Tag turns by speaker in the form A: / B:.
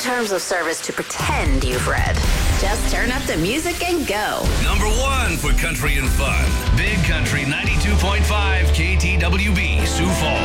A: terms of service to pretend you've read. Just turn up the music and go.
B: Number 1 for country and fun. Big Country 92.5 KTWB, Sioux Falls.